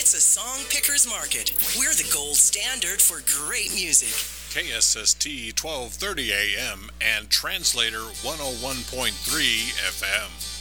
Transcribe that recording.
It's a Song Pickers Market. We're the gold standard for great music. KSST 1230 AM and Translator 101.3 FM.